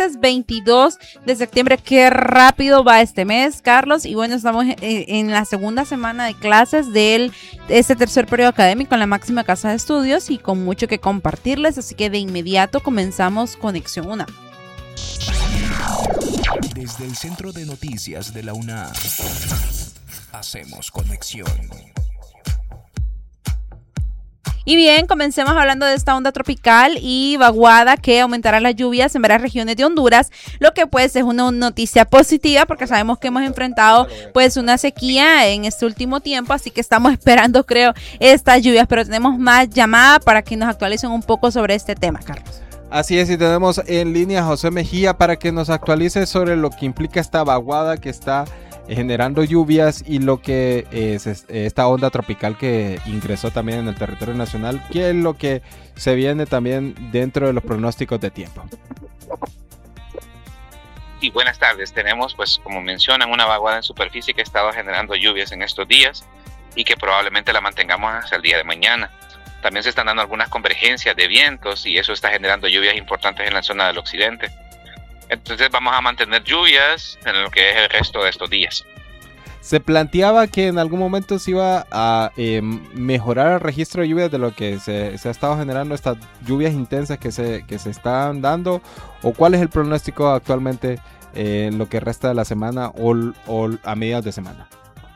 martes 22 de septiembre. Qué rápido va este mes, Carlos. Y bueno, estamos en la segunda semana de clases de este tercer periodo académico en la máxima casa de estudios y con mucho que compartirles. Así que de inmediato comenzamos Conexión UNAM. Desde el Centro de Noticias de la UNAM, hacemos conexión. Y bien, comencemos hablando de esta onda tropical y vaguada que aumentará las lluvias en varias regiones de Honduras, lo que pues es una noticia positiva porque sabemos que hemos enfrentado pues una sequía en este último tiempo, así que estamos esperando, creo, estas lluvias, pero tenemos más llamadas para que nos actualicen un poco sobre este tema, Carlos. Así es, y tenemos en línea a José Mejía para que nos actualice sobre lo que implica esta vaguada que está generando lluvias y lo que es esta onda tropical que ingresó también en el territorio nacional. ¿Qué es lo que se viene también dentro de los pronósticos de tiempo? Sí, buenas tardes. Tenemos, pues, como mencionan, una vaguada en superficie que ha estado generando lluvias en estos días y que probablemente la mantengamos hasta el día de mañana. También se están dando algunas convergencias de vientos y eso está generando lluvias importantes en la zona del occidente. Entonces vamos a mantener lluvias en lo que es el resto de estos días. Se planteaba que en algún momento se iba a mejorar el registro de lluvias de lo que se ha estado generando, estas lluvias intensas que se están dando, o cuál es el pronóstico actualmente en lo que resta de la semana o a mediados de semana.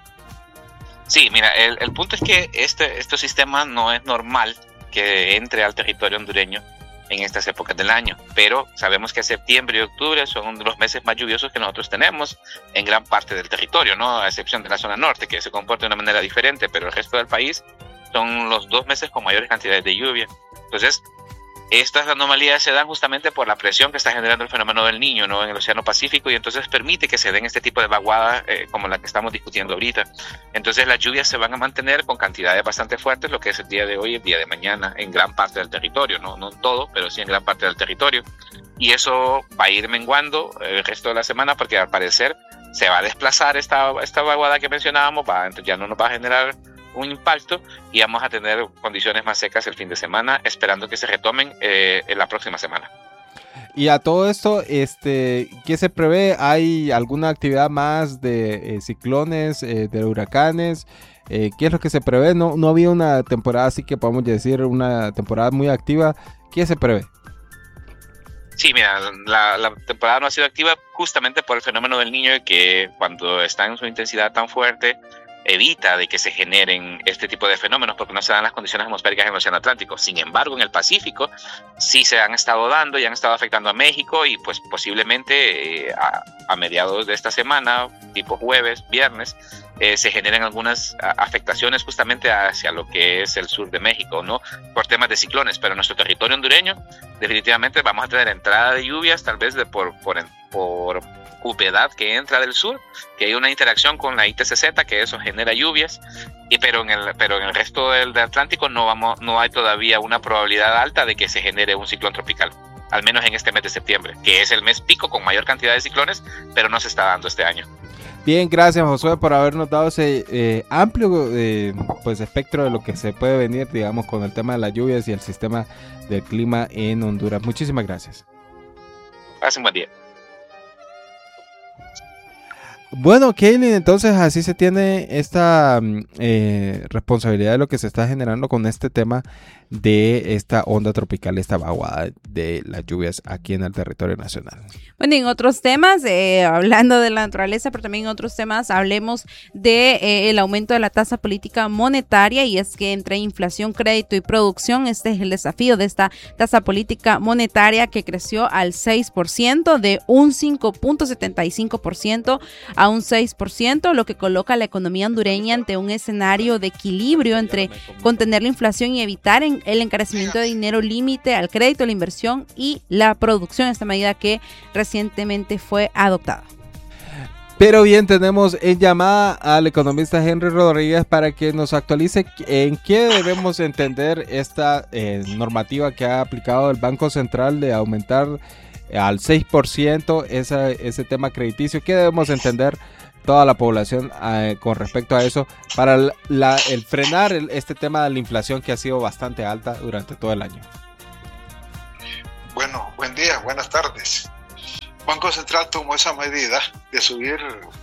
Sí, mira, el punto es que este sistema no es normal que entre al territorio hondureño en estas épocas del año, pero sabemos que septiembre y octubre son los meses más lluviosos que nosotros tenemos en gran parte del territorio, ¿no? A excepción de la zona norte, que se comporta de una manera diferente, pero el resto del país son los 2 meses con mayores cantidades de lluvia. Entonces, estas anomalías se dan justamente por la presión que está generando el fenómeno del Niño, ¿no? En el Océano Pacífico, y entonces permite que se den este tipo de vaguadas como la que estamos discutiendo ahorita. Entonces las lluvias se van a mantener con cantidades bastante fuertes, lo que es el día de hoy y el día de mañana, en gran parte del territorio, no en todo, pero sí en gran parte del territorio. Y eso va a ir menguando el resto de la semana porque al parecer se va a desplazar esta vaguada que mencionábamos, ya no nos va a generar un impacto y vamos a tener condiciones más secas el fin de semana, esperando que se retomen en la próxima semana. Y a todo esto, ¿qué se prevé? ¿Hay alguna actividad más de ciclones, de huracanes? ¿Qué es lo que se prevé? No había una temporada así que podemos decir una temporada muy activa. ¿Qué se prevé? Sí, mira, la temporada no ha sido activa justamente por el fenómeno del Niño, que cuando está en su intensidad tan fuerte evita de que se generen este tipo de fenómenos porque no se dan las condiciones atmosféricas en el Océano Atlántico. Sin embargo, en el Pacífico sí se han estado dando y han estado afectando a México, y pues posiblemente a mediados de esta semana, tipo jueves, viernes, se generen algunas afectaciones justamente hacia lo que es el sur de México, ¿no? Por temas de ciclones, pero en nuestro territorio hondureño definitivamente vamos a tener entrada de lluvias, tal vez por humedad que entra del sur, que hay una interacción con la ITCZ, que eso genera lluvias, pero en el resto del Atlántico no hay todavía una probabilidad alta de que se genere un ciclón tropical, al menos en este mes de septiembre, que es el mes pico con mayor cantidad de ciclones, pero no se está dando este año. Bien, gracias Josué por habernos dado ese amplio pues espectro de lo que se puede venir, digamos, con el tema de las lluvias y el sistema del clima en Honduras. Muchísimas gracias. Pasen buen día. Bueno, Kaylin, entonces así se tiene esta responsabilidad de lo que se está generando con este tema de esta onda tropical, esta vaguada de las lluvias aquí en el territorio nacional. Bueno, y en otros temas, hablando de la naturaleza, pero también en otros temas, hablemos de el aumento de la tasa política monetaria, y es que entre inflación, crédito y producción, este es el desafío de esta tasa política monetaria que creció al 6%, de un 5.75% a un 6%, lo que coloca a la economía hondureña ante un escenario de equilibrio entre contener la inflación y evitar el encarecimiento de dinero límite al crédito, la inversión y la producción, esta medida que recientemente fue adoptada. Pero bien, tenemos en llamada al economista Henry Rodríguez para que nos actualice en qué debemos entender esta normativa que ha aplicado el Banco Central de aumentar al 6% ese tema crediticio. ¿Qué debemos entender toda la población con respecto a eso para el frenar este tema de la inflación que ha sido bastante alta durante todo el año? Bueno, buen día, buenas tardes. Banco Central tomó esa medida de subir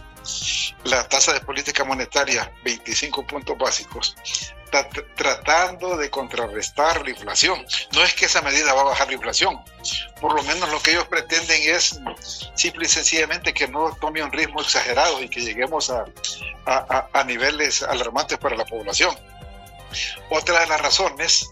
la tasa de política monetaria 25 puntos básicos, tratando de contrarrestar la inflación. No es que esa medida va a bajar la inflación, por lo menos lo que ellos pretenden es simple y sencillamente que no tome un ritmo exagerado y que lleguemos a niveles alarmantes para la población. Otra de las razones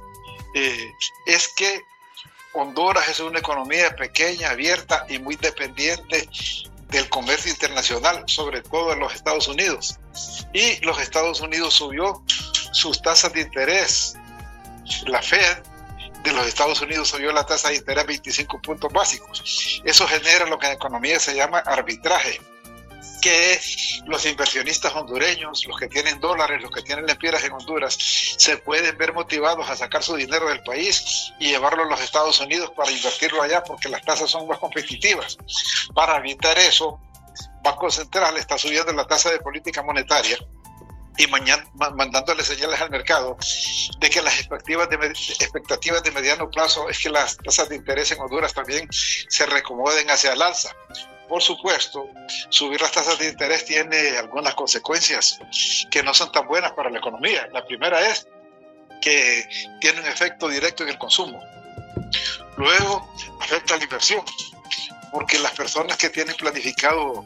es que Honduras es una economía pequeña, abierta y muy dependiente del comercio internacional, sobre todo en los Estados Unidos. Y los Estados Unidos subió sus tasas de interés. La Fed de los Estados Unidos subió la tasa de interés 25 puntos básicos. Eso genera lo que en economía se llama arbitraje, que los inversionistas hondureños, los que tienen dólares, los que tienen lempiras en Honduras, se pueden ver motivados a sacar su dinero del país y llevarlo a los Estados Unidos para invertirlo allá porque las tasas son más competitivas. Para evitar eso, Banco Central está subiendo la tasa de política monetaria y mandándole señales al mercado de que las expectativas de mediano plazo es que las tasas de interés en Honduras también se reacomoden hacia el alza. Por supuesto, subir las tasas de interés tiene algunas consecuencias que no son tan buenas para la economía. La primera es que tiene un efecto directo en el consumo. Luego, afecta a la inversión, porque las personas que tienen planificado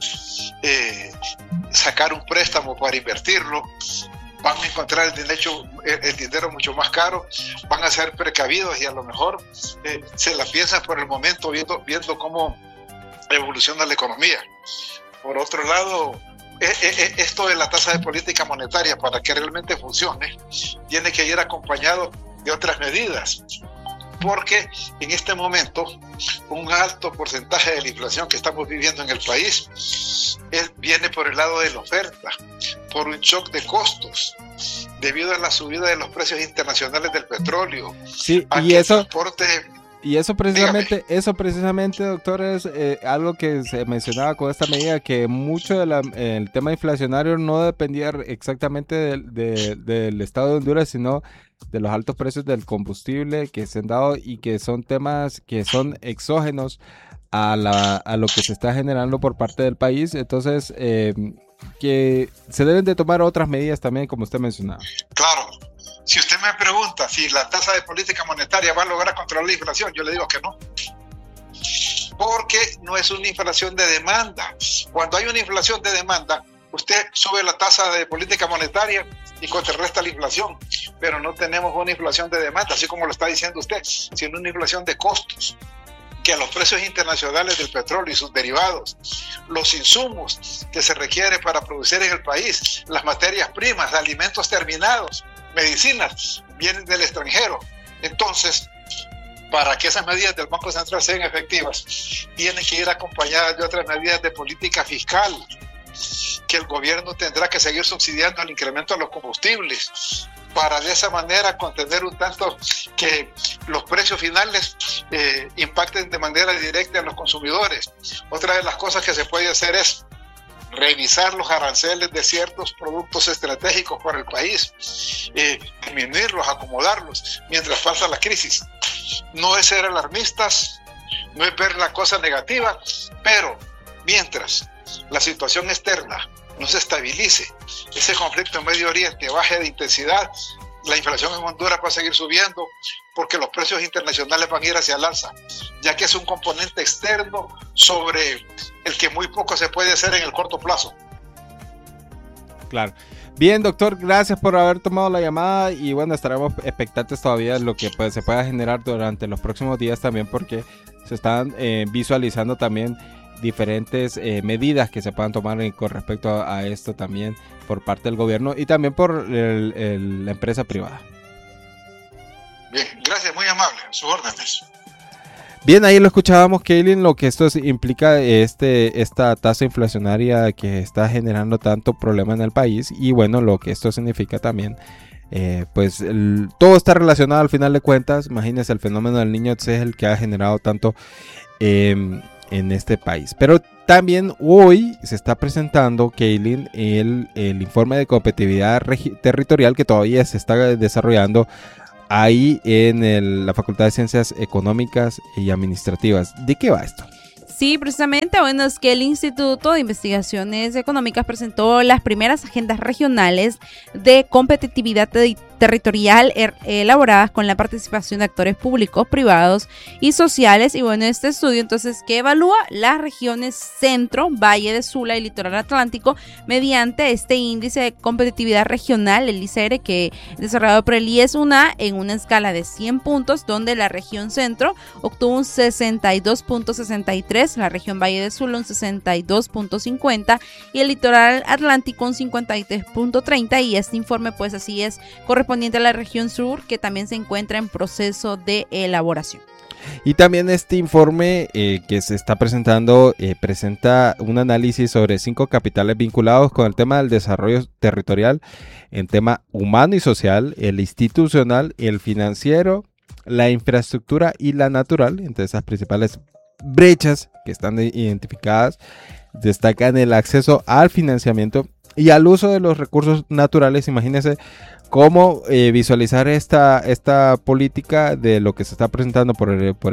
sacar un préstamo para invertirlo van a encontrar el dinero mucho más caro, van a ser precavidos y a lo mejor se la piensan por el momento viendo cómo evoluciona la economía. Por otro lado, esto de la tasa de política monetaria, para que realmente funcione, tiene que ir acompañado de otras medidas, porque en este momento un alto porcentaje de la inflación que estamos viviendo en el país viene por el lado de la oferta, por un shock de costos, debido a la subida de los precios internacionales del petróleo. Sí, y eso... Y eso precisamente, doctor, es algo que se mencionaba con esta medida, que mucho el tema inflacionario no dependía exactamente del estado de Honduras, sino de los altos precios del combustible que se han dado y que son temas que son exógenos a lo que se está generando por parte del país. Entonces, que se deben de tomar otras medidas también, como usted mencionaba. Claro. Si usted me pregunta si la tasa de política monetaria va a lograr controlar la inflación, yo le digo que no. Porque no es una inflación de demanda. Cuando hay una inflación de demanda, usted sube la tasa de política monetaria y contrarresta la inflación. Pero no tenemos una inflación de demanda, así como lo está diciendo usted, sino una inflación de costos. Que a los precios internacionales del petróleo y sus derivados, los insumos que se requieren para producir en el país, las materias primas, alimentos terminados, medicinas, vienen del extranjero. Entonces, para que esas medidas del Banco Central sean efectivas, tienen que ir acompañadas de otras medidas de política fiscal, que el gobierno tendrá que seguir subsidiando el incremento de los combustibles, para de esa manera contener un tanto que los precios finales impacten de manera directa en los consumidores. Otra de las cosas que se puede hacer es revisar los aranceles de ciertos productos estratégicos para el país, disminuirlos, acomodarlos, mientras pasa la crisis. No es ser alarmistas, no es ver la cosa negativa, pero mientras la situación externa no se estabilice, ese conflicto en Medio Oriente baje de intensidad, la inflación en Honduras va a seguir subiendo porque los precios internacionales van a ir hacia el alza, ya que es un componente externo sobre el que muy poco se puede hacer en el corto plazo. Claro. Bien, doctor, gracias por haber tomado la llamada y bueno, estaremos expectantes todavía de lo que se pueda generar durante los próximos días también, porque se están visualizando también diferentes medidas que se puedan tomar con respecto a esto también por parte del gobierno y también por la empresa privada. Bien, gracias, muy amable, a sus órdenes. Bien, ahí lo escuchábamos, Kaylin, lo que esto implica esta tasa inflacionaria que está generando tanto problema en el país y bueno, lo que esto significa también, pues todo está relacionado al final de cuentas. Imagínense, el fenómeno del niño es el que ha generado tanto en este país. Pero también hoy se está presentando, Kaylin, el informe de competitividad territorial que todavía se está desarrollando ahí en la Facultad de Ciencias Económicas y Administrativas. ¿De qué va esto? Sí, precisamente, bueno, es que el Instituto de Investigaciones Económicas presentó las primeras agendas regionales de competitividad territorial elaboradas con la participación de actores públicos, privados y sociales. Y bueno, este estudio entonces que evalúa las regiones centro, Valle de Sula y litoral atlántico mediante este índice de competitividad regional, el ICR, que es desarrollado por el IES-UNA en una escala de 100 puntos, donde la región centro obtuvo un 62.63, la región Valle de Sula un 62.50 y el litoral atlántico un 53.30, y este informe pues así es correspondiente a la región sur, que también se encuentra en proceso de elaboración. Y también este informe que se está presentando presenta un análisis sobre 5 capitales vinculados con el tema del desarrollo territorial en tema humano y social, el institucional, el financiero, la infraestructura y la natural. Entre esas principales brechas que están identificadas destacan el acceso al financiamiento y al uso de los recursos naturales. Imagínense cómo visualizar esta política de lo que se está presentando por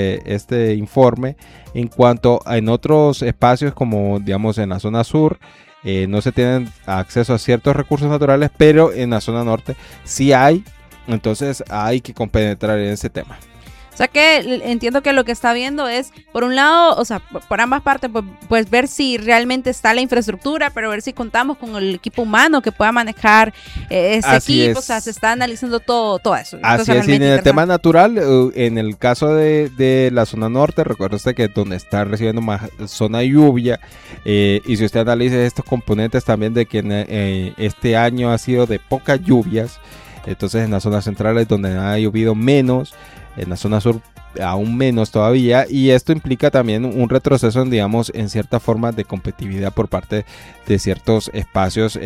este informe en cuanto a en otros espacios como digamos en la zona sur no se tienen acceso a ciertos recursos naturales, pero en la zona norte sí hay, entonces hay que compenetrar en ese tema. O sea que entiendo que lo que está viendo es, por un lado, o sea, por ambas partes, pues ver si realmente está la infraestructura, pero ver si contamos con el equipo humano que pueda manejar ese equipo. O sea, se está analizando todo eso. Así es, y en el tema natural, en el caso de la zona norte, recuerda usted que donde está recibiendo más zona lluvia, y si usted analiza estos componentes también de que este año ha sido de pocas lluvias, entonces en las zonas centrales donde ha llovido menos, en la zona sur aún menos todavía, y esto implica también un retroceso digamos en cierta forma de competitividad por parte de ciertos espacios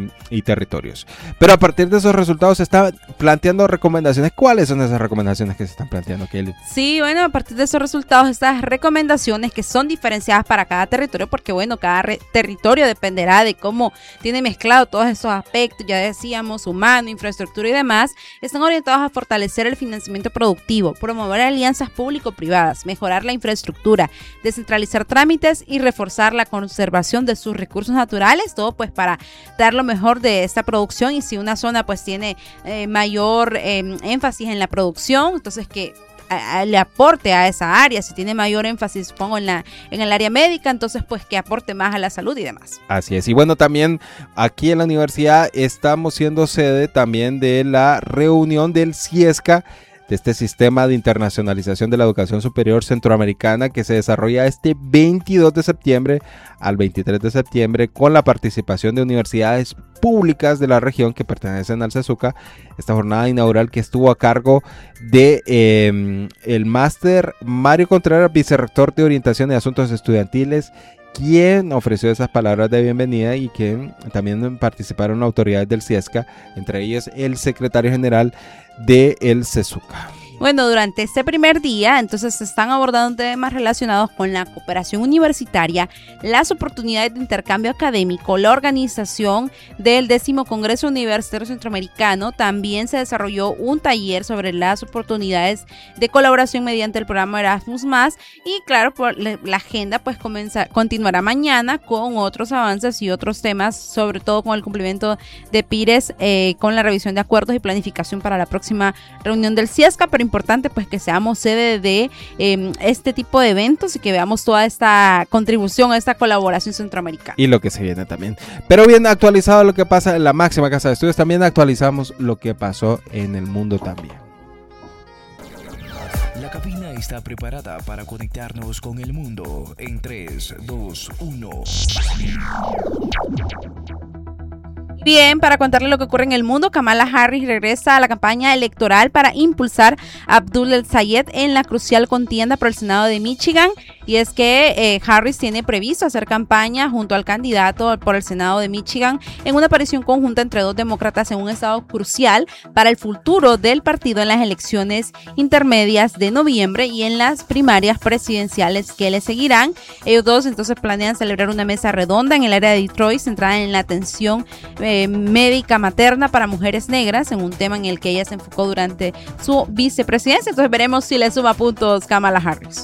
y territorios. Pero a partir de esos resultados se están planteando recomendaciones. ¿Cuáles son esas recomendaciones que se están planteando, Kelly? Sí, bueno, a partir de esos resultados, estas recomendaciones que son diferenciadas para cada territorio, porque bueno, cada territorio dependerá de cómo tiene mezclado todos esos aspectos, ya decíamos, humano, infraestructura y demás, están orientados a fortalecer el financiamiento productivo, promover alianzas público-privadas, mejorar la infraestructura, descentralizar trámites y reforzar la conservación de sus recursos naturales, todo pues para dar lo mejor de esta producción. Y si una zona pues tiene mayor énfasis en la producción, entonces que le aporte a esa área. Si tiene mayor énfasis, supongo, en el área médica, entonces pues que aporte más a la salud y demás. Así es. Y bueno, también aquí en la universidad estamos siendo sede también de la reunión del CIESCA, de este sistema de internacionalización de la educación superior centroamericana, que se desarrolla este 22 de septiembre al 23 de septiembre con la participación de universidades públicas de la región que pertenecen al CESUCA. Esta jornada inaugural que estuvo a cargo de el máster Mario Contreras, vicerrector de orientación y asuntos estudiantiles, quien ofreció esas palabras de bienvenida, y que también participaron autoridades del CIESCA, entre ellas el secretario general del CESUCA. Bueno, durante este primer día, entonces se están abordando temas relacionados con la cooperación universitaria, las oportunidades de intercambio académico, la organización del 10º Congreso Universitario Centroamericano. También se desarrolló un taller sobre las oportunidades de colaboración mediante el programa Erasmus+, y claro, la agenda pues continuará mañana con otros avances y otros temas, sobre todo con el cumplimiento de PIRES, con la revisión de acuerdos y planificación para la próxima reunión del CIESCA. Pero importante pues que seamos sede de este tipo de eventos y que veamos toda esta contribución a esta colaboración centroamericana. Y lo que se viene también. Pero bien actualizado lo que pasa en la máxima casa de estudios, también actualizamos lo que pasó en el mundo también. La cabina está preparada para conectarnos con el mundo en 3, 2, 1. Bien, para contarle lo que ocurre en el mundo, Kamala Harris regresa a la campaña electoral para impulsar a Abdul El-Sayed en la crucial contienda por el Senado de Michigan. Y es que Harris tiene previsto hacer campaña junto al candidato por el Senado de Michigan en una aparición conjunta entre dos demócratas en un estado crucial para el futuro del partido en las elecciones intermedias de noviembre y en las primarias presidenciales que le seguirán. Ellos dos entonces planean celebrar una mesa redonda en el área de Detroit centrada en la atención médica materna para mujeres negras, en un tema en el que ella se enfocó durante su vicepresidencia. Entonces veremos si le suma puntos Kamala Harris.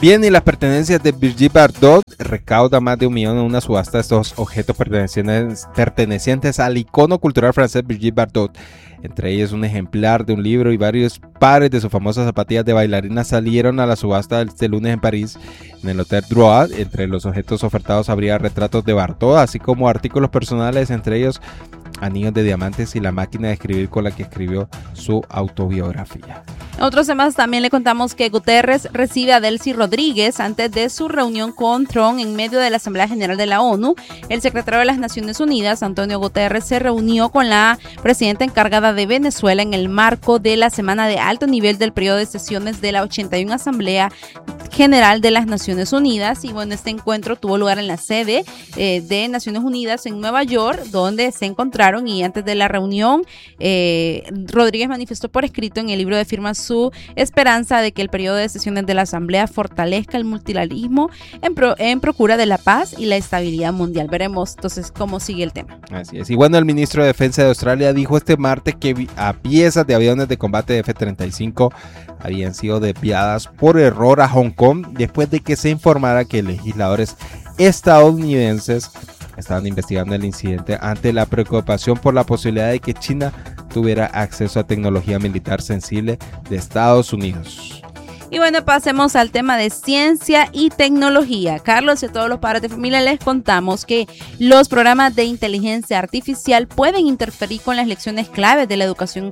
Bien, y las pertenencias de Brigitte Bardot recauda más de $1 millón en una subasta de estos objetos pertenecientes al icono cultural francés Brigitte Bardot. Entre ellos un ejemplar de un libro y varios pares de sus famosas zapatillas de bailarina salieron a la subasta este lunes en París, en el Hotel Drouot. Entre los objetos ofertados habría retratos de Bardot, así como artículos personales, entre ellos anillos de diamantes y la máquina de escribir con la que escribió su autobiografía. En otros temas también le contamos que Guterres recibe a Delcy Rodríguez antes de su reunión con Trump en medio de la Asamblea General de la ONU. El secretario de las Naciones Unidas, Antonio Guterres, se reunió con la presidenta encargada de Venezuela en el marco de la semana de alto nivel del periodo de sesiones de la 81 Asamblea General de las Naciones Unidas. Y bueno, este encuentro tuvo lugar en la sede de Naciones Unidas en Nueva York, donde se encontraron, y antes de la reunión Rodríguez manifestó por escrito en el libro de firmas su esperanza de que el periodo de sesiones de la Asamblea fortalezca el multilateralismo en procura de la paz y la estabilidad mundial. Veremos entonces cómo sigue el tema. Así es. Y bueno, el ministro de Defensa de Australia dijo este martes que a piezas de aviones de combate de F-35 habían sido desviadas por error a Hong Kong después de que se informara que legisladores estadounidenses estaban investigando el incidente ante la preocupación por la posibilidad de que China tuviera acceso a tecnología militar sensible de Estados Unidos. Y bueno, pasemos al tema de ciencia y tecnología. Carlos y a todos los padres de familia les contamos que los programas de inteligencia artificial pueden interferir con las lecciones claves de la educación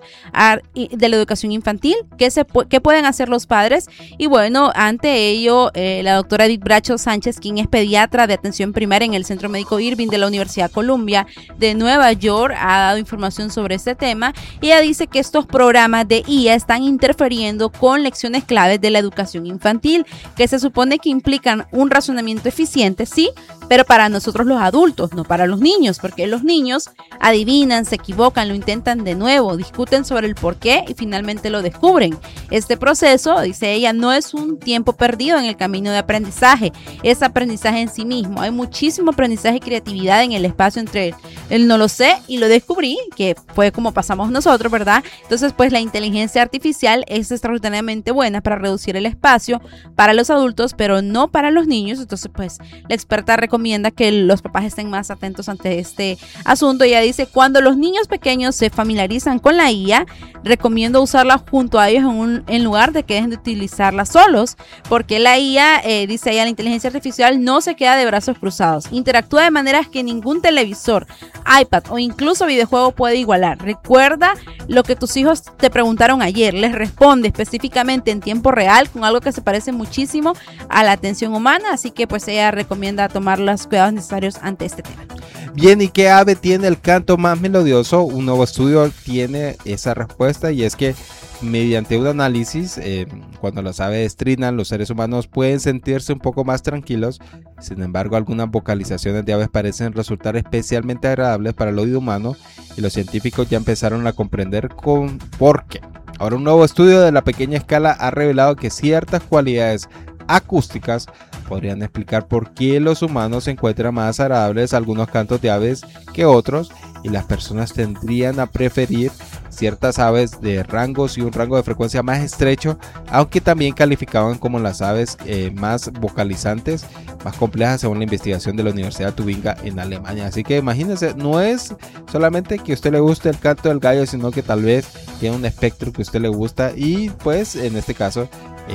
infantil. ¿Qué pueden hacer los padres? Y bueno, ante ello, la doctora Edith Bracho Sánchez, quien es pediatra de atención primaria en el Centro Médico Irving de la Universidad Columbia de Nueva York, ha dado información sobre este tema. Ella dice que estos programas de IA están interfiriendo con lecciones claves de la educación infantil, que se supone que implican un razonamiento eficiente, sí, pero para nosotros los adultos, no para los niños, porque los niños adivinan, se equivocan, lo intentan de nuevo, discuten sobre el porqué y finalmente lo descubren. Este proceso, dice ella, no es un tiempo perdido en el camino de aprendizaje, es aprendizaje en sí mismo. Hay muchísimo aprendizaje y creatividad en el espacio entre el no lo sé y lo descubrí, que fue como pasamos nosotros, ¿verdad? Entonces, pues la inteligencia artificial es extraordinariamente buena para reducir el espacio para los adultos, pero no para los niños. Entonces, pues la experta recomienda que los papás estén más atentos ante este asunto. Ella dice, cuando los niños pequeños se familiarizan con la IA, recomiendo usarla junto a ellos en lugar de que dejen de utilizarla solos, porque la IA, dice ella, la inteligencia artificial no se queda de brazos cruzados, interactúa de maneras que ningún televisor, iPad o incluso videojuego puede igualar. Recuerda lo que tus hijos te preguntaron ayer, les responde específicamente en tiempo real con algo que se parece muchísimo a la atención humana, así que pues ella recomienda tomar los cuidados necesarios ante este tema. Bien, ¿y qué ave tiene el canto más melodioso? Un nuevo estudio tiene esa respuesta, y es que mediante un análisis, cuando las aves trinan, los seres humanos pueden sentirse un poco más tranquilos. Sin embargo, algunas vocalizaciones de aves parecen resultar especialmente agradables para el oído humano, y los científicos ya empezaron a comprender por qué. Ahora, un nuevo estudio de la pequeña escala ha revelado que ciertas cualidades acústicas podrían explicar por qué los humanos encuentran más agradables algunos cantos de aves que otros, y las personas tendrían a preferir ciertas aves de rangos y un rango de frecuencia más estrecho, aunque también calificaban como las aves más vocalizantes, más complejas, según la investigación de la Universidad Tübingen en Alemania. Así que imagínense, no es solamente que a usted le guste el canto del gallo, sino que tal vez tiene un espectro que a usted le gusta, y pues en este caso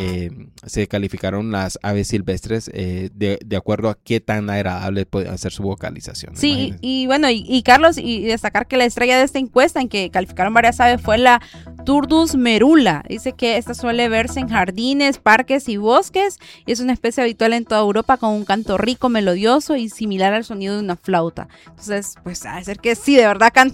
se calificaron las aves silvestres de acuerdo a qué tan agradable puede ser su vocalización. Sí, imagínense. y bueno, y Carlos, y destacar que la estrella de esta encuesta en que calificaron varias aves fue la Turdus merula. Dice que esta suele verse en jardines, parques y bosques, y es una especie habitual en toda Europa con un canto rico, melodioso y similar al sonido de una flauta. Entonces, pues a ser que sí, de verdad canta